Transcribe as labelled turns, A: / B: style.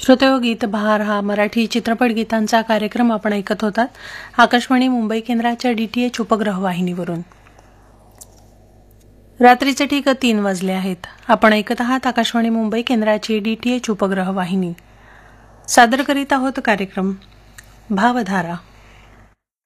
A: श्रोतेहो, गीत बहार हा मराठी चित्रपट गीतांचा कार्यक्रम आपण ऐकत होतात आकाशवाणी मुंबई केंद्राच्या DTH उपग्रह वाहिनीवरून. रात्रीचे ठीक 3 वाजले आहेत. आपण ऐकत आहात आकाशवाणी मुंबई केंद्राची DTH उपग्रह वाहिनी. सादर करीत आहोत कार्यक्रम भावधारा.